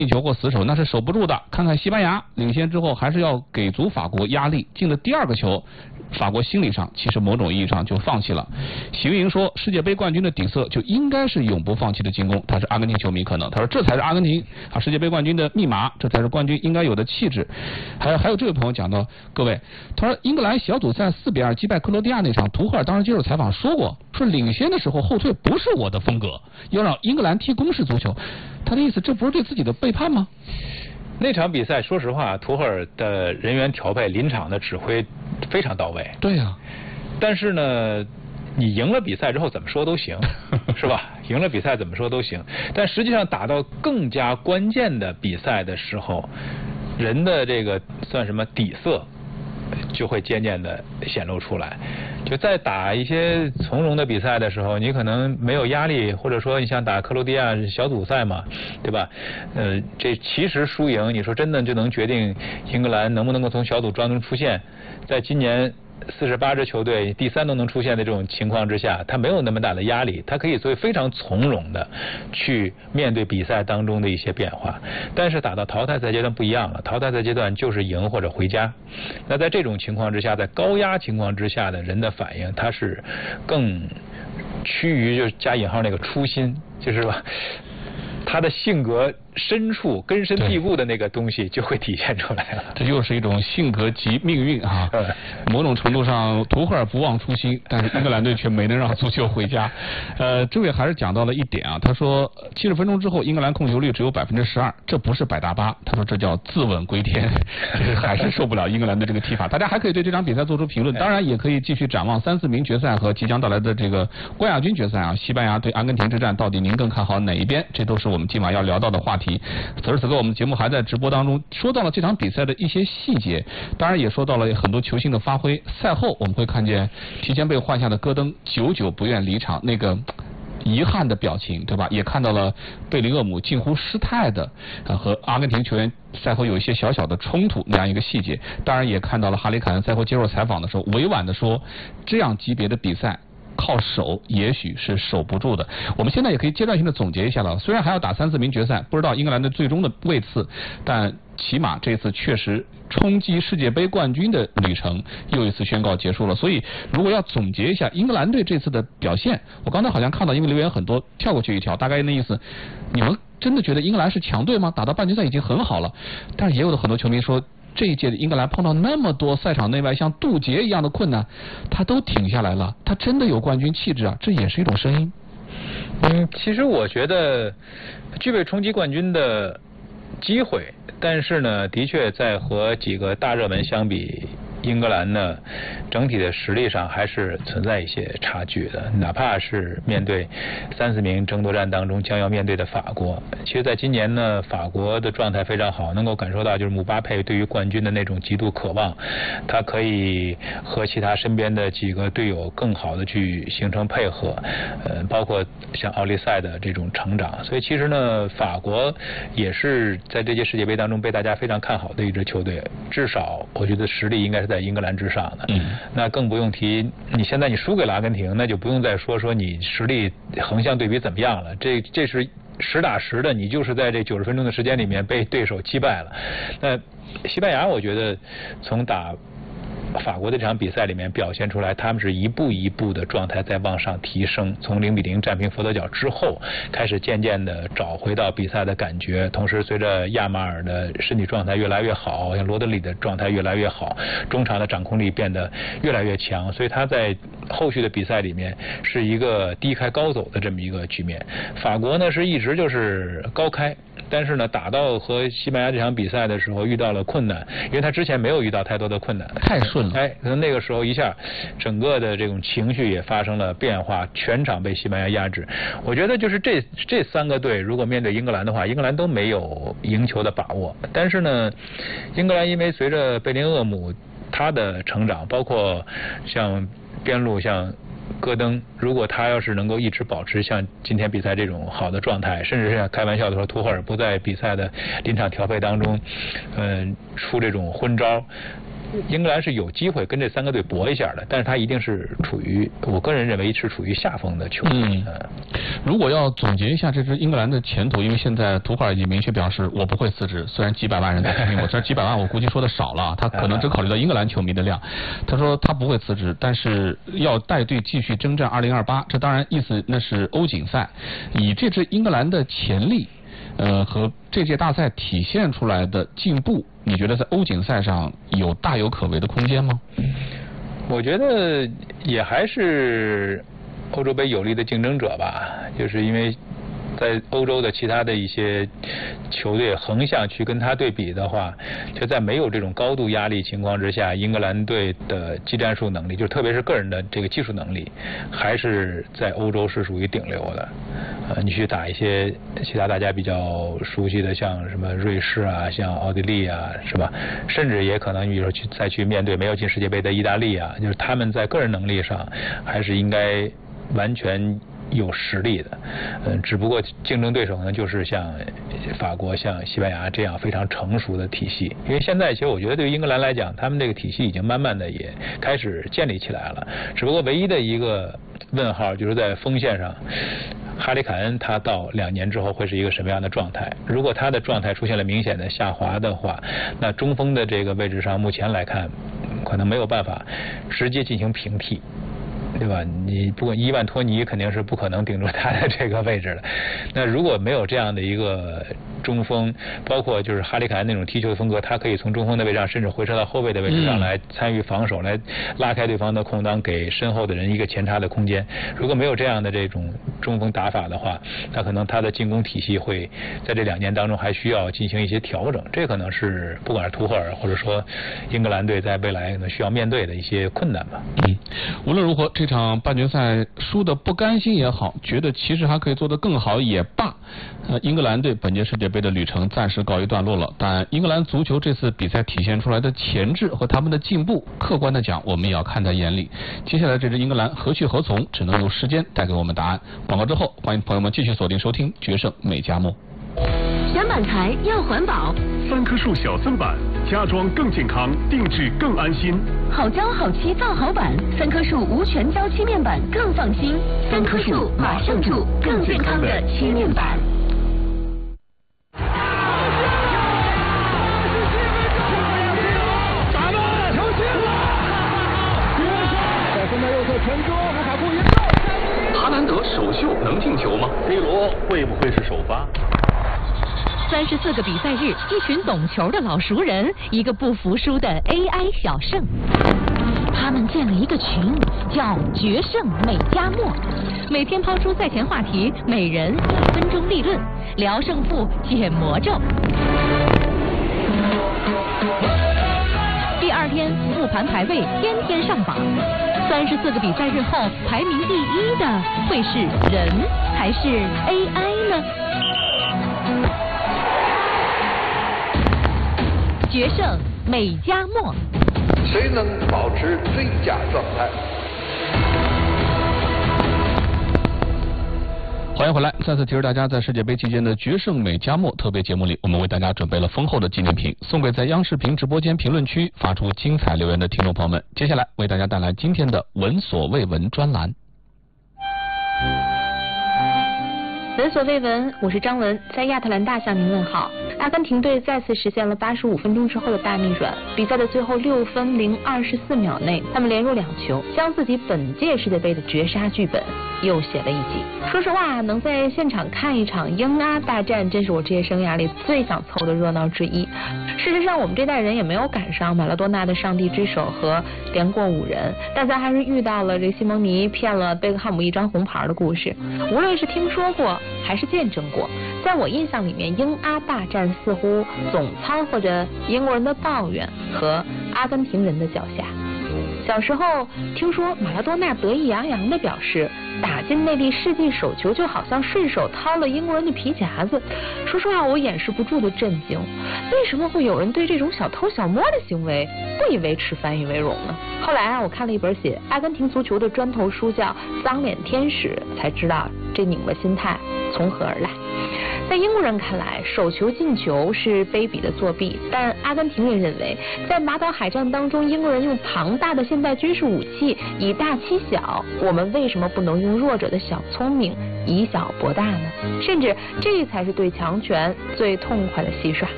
一球或死守，那是守不住的。看看西班牙领先之后，还是要给足法国压力。进了第2个球，法国心理上其实某种意义上就放弃了。邢莹说，世界杯冠军的底色就应该是永不放弃的进攻。他是阿根廷球迷，可能他说这才是阿根廷世界杯冠军的密码，这才是冠军应该有的气质。还有这位朋友讲到，各位，他说英格兰小组赛4-2击败克罗地亚那场，图赫尔当时接受采访说过，说领先的时候后退不是我的风格，要让英格兰踢攻势足球。他的意思，这不是对自己的背叛吗？ 那场比赛，说实话，图赫尔的人员调配、临场的指挥非常到位。 对呀， 但是呢，你赢了比赛之后怎么说都行，是吧？赢了比赛怎么说都行。但实际上打到更加关键的比赛的时候，人的这个算什么底色，就会渐渐的显露出来。就在打一些从容的比赛的时候，你可能没有压力，或者说你像打克罗地亚小组赛嘛，对吧？这其实输赢，你说真的就能决定英格兰能不能够从小组当中出现？在今年48支球队第3都能出现的这种情况之下，他没有那么大的压力，他可以所以非常从容的去面对比赛当中的一些变化。但是打到淘汰赛阶段不一样了，淘汰赛阶段就是赢或者回家。那在这种情况之下，在高压情况之下的人的反应，他是更趋于就是加引号那个初心，就是吧，他的性格深处根深蒂固的那个东西就会体现出来了。 这又是一种性格及命运啊。某种程度上，图赫尔不忘初心，但是英格兰队却没能让足球回家。这位还是讲到了一点啊，他说70分钟之后，英格兰控球率只有12%，这不是百大巴，他说这叫自刎归天，还是受不了英格兰的这个踢法。大家还可以对这场比赛做出评论，当然也可以继续展望3、4名决赛和即将到来的这个冠亚军决赛啊，西班牙对阿根廷之战，到底您更看好哪一边？这都是我们今晚要聊到的话题。此时此刻，我们节目还在直播当中，说到了这场比赛的一些细节，当然也说到了很多球星的发挥。赛后我们会看见提前被换下的戈登久久不愿离场那个遗憾的表情，对吧？也看到了贝林厄姆近乎失态的和阿根廷球员赛后有一些小小的冲突那样一个细节。当然也看到了哈里凯恩赛后接受采访的时候委婉的说，这样级别的比赛靠守也许是守不住的。我们现在也可以阶段性的总结一下了，虽然还要打3、4名决赛，不知道英格兰的最终的位次，但起码这次确实冲击世界杯冠军的旅程又一次宣告结束了。所以如果要总结一下英格兰队这次的表现，我刚才好像看到因为留言很多，跳过去一条，大概那意思，你们真的觉得英格兰是强队吗？打到半决赛已经很好了。但是也有的很多球迷说，这一届的英格兰碰到那么多赛场内外像渡劫一样的困难，他都挺下来了，他真的有冠军气质啊，这也是一种声音。 其实我觉得具备冲击冠军的机会，但是呢，的确在和几个大热门相比，英格兰呢整体的实力上还是存在一些差距的，哪怕是面对3、4名争夺战当中将要面对的法国。其实在今年呢，法国的状态非常好，能够感受到就是姆巴佩对于冠军的那种极度渴望，他可以和其他身边的几个队友更好的去形成配合，包括像奥利赛的这种成长。所以其实呢，法国也是在这届世界杯当中被大家非常看好的一支球队，至少我觉得实力应该是在英格兰之上的。那更不用提你现在你输给了阿根廷，那就不用再说你实力横向对比怎么样了，这是实打实的，你就是在这90分钟的时间里面被对手击败了。那西班牙我觉得从打法国的这场比赛里面表现出来，他们是一步一步的状态在往上提升，从0-0战平佛得角之后，开始渐渐的找回到比赛的感觉。同时随着亚马尔的身体状态越来越好，像罗德里的状态越来越好，中场的掌控力变得越来越强，所以他在后续的比赛里面是一个低开高走的这么一个局面。法国呢是一直就是高开，但是呢打到和西班牙这场比赛的时候遇到了困难，因为他之前没有遇到太多的困难， 太顺了。 可能那个时候一下整个的这种情绪也发生了变化，全场被西班牙压制。我觉得就是这3个队如果面对英格兰的话，英格兰都没有赢球的把握。但是呢，英格兰因为随着贝林厄姆他的成长，包括像边路像戈登，如果他要是能够一直保持像今天比赛这种好的状态，甚至是像开玩笑的说图赫尔不在比赛的临场调配当中出这种昏招， 英格兰是有机会跟这3个队搏一下的，但是他一定是处于，我个人认为是处于下风的球队。 如果要总结一下这支英格兰的前途，因为现在图赫尔已经明确表示我不会辞职，虽然几百万人在听我，这几百万我估计说的少了，他可能只考虑到英格兰球迷的量。他说他不会辞职，但是要带队继续征战2028，这当然意思那是欧锦赛。以这支英格兰的潜力，和这届大赛体现出来的进步，你觉得在欧锦赛上大有可为的空间吗？ 我觉得也还是欧洲杯有力的竞争者吧，就是因为在欧洲的其他的一些球队横向去跟他对比的话，就在没有这种高度压力情况之下，英格兰队的技战术能力，就特别是个人的这个技术能力，还是在欧洲是属于顶流的。你去打一些其他大家比较熟悉的，像什么瑞士啊，像奥地利啊，是吧？甚至也可能比如说再去面对没有进世界杯的意大利啊，就是他们在个人能力上还是应该完全有实力的，只不过竞争对手呢就是像法国、像西班牙这样非常成熟的体系。因为现在其实我觉得对于英格兰来讲，他们这个体系已经慢慢的也开始建立起来了，只不过唯一的一个问号就是在锋线上，哈里凯恩他到2年之后会是一个什么样的状态？如果他的状态出现了明显的下滑的话，那中锋的这个位置上目前来看可能没有办法直接进行平替，对吧？你不管伊万托尼肯定是不可能顶住他的这个位置的。那如果没有这样的一个中锋，包括就是哈里凯恩那种踢球的风格，他可以从中锋的位置上甚至回撤到后卫的位置上来参与防守，来拉开对方的空当，给身后的人一个前插的空间。如果没有这样的这种中锋打法的话，那可能他的进攻体系会在这2年当中还需要进行一些调整，这可能是不管是图赫尔或者说英格兰队在未来可能需要面对的一些困难吧。 无论如何，这场半决赛输的不甘心也好，觉得其实还可以做得更好也罢，英格兰队本届世界杯的旅程暂时告一段落了。但英格兰足球这次比赛体现出来的潜质和他们的进步，客观的讲，我们也要看在眼里。接下来这支英格兰何去何从，只能由时间带给我们答案。广告之后，欢迎朋友们继续锁定收听《决胜美加墨》。 选板材要环保 ，3棵树小森板，加装更健康，定制更安心。 好胶好漆造好板，3棵树无全胶漆面板更放心。3棵树马上住更健康的漆面板。 打门，球进了！在分在右侧传中，卢卡库一射。 哈兰德首秀能进球吗 ？C 罗会不会是首发 ？34个比赛日，一群懂球的老熟人，一个不服输的 AI 小胜。他们建了一个群，叫“决胜美加墨”，每天抛出赛前话题，每人1分钟立论，聊胜负，解魔咒。第2天复盘排位，天天上榜。34个比赛日后，排名第1的会是人还是 AI 呢？决胜美加墨， 谁能保持最佳状态？ 欢迎回来，再次提示大家，在世界杯期间的决胜美加墨特别节目里，我们为大家准备了丰厚的纪念品，送给在央视频直播间评论区发出精彩留言的听众朋友们。接下来为大家带来今天的闻所未闻专栏。 闻所未闻，我是张文，在亚特兰大向您问好。阿根廷队再次实现了85分钟之后的大逆转，比赛的最后6分零24秒内，他们连入2球，将自己本届世界杯的绝杀剧本又写了一集。说实话，能在现场看一场英阿大战，真是我职业生涯里最想凑的热闹之一。事实上，我们这代人也没有赶上马拉多纳的上帝之手和连过5人，但咱还是遇到了这西蒙尼骗了贝克汉姆1张红牌的故事。无论是听说过还是见证过，在我印象里面，英阿大战似乎总掺和着英国人的抱怨和阿根廷人的脚下。小时候听说马拉多纳得意洋洋地表示，打进内地世纪首球就好像顺手掏了英国人的皮夹子。说实话，我掩饰不住的震惊，为什么会有人对这种小偷小摸的行为不以为耻反以为荣呢？后来我看了一本写阿根廷足球的砖头书，叫《脏脸天使》，才知道这拧巴心态从何而来。 在英国人看来，手球进球是卑鄙的作弊，但阿根廷人认为，在马岛海战当中，英国人用庞大的现代军事武器以大欺小，我们为什么不能用弱者的小聪明以小博大呢？甚至这才是对强权最痛快的戏耍。